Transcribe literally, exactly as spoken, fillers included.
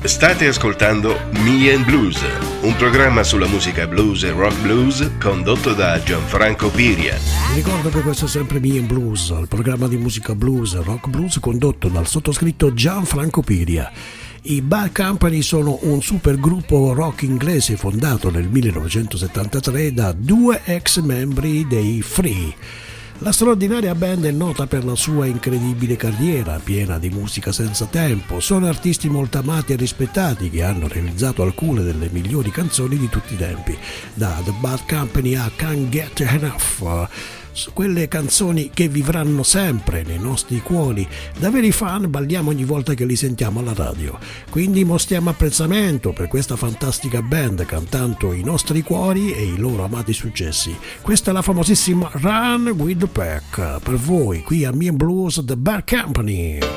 State ascoltando Me and Blues, un programma sulla musica blues e rock blues condotto da Gianfranco Piria. Vi ricordo che questo è sempre Me and Blues, il programma di musica blues e rock blues condotto dal sottoscritto Gianfranco Piria. I Bad Company sono un supergruppo rock inglese fondato nel millenovecentosettantatré da due ex membri dei Free. La straordinaria band è nota per la sua incredibile carriera, piena di musica senza tempo. Sono artisti molto amati e rispettati che hanno realizzato alcune delle migliori canzoni di tutti i tempi, da The Bad Company a Can't Get Enough, quelle canzoni che vivranno sempre nei nostri cuori. Da veri fan balliamo ogni volta che li sentiamo alla radio, quindi mostriamo apprezzamento per questa fantastica band cantando i nostri cuori e i loro amati successi. Questa è la famosissima Run with the Pack per voi qui a Me and Blues The Bad Company.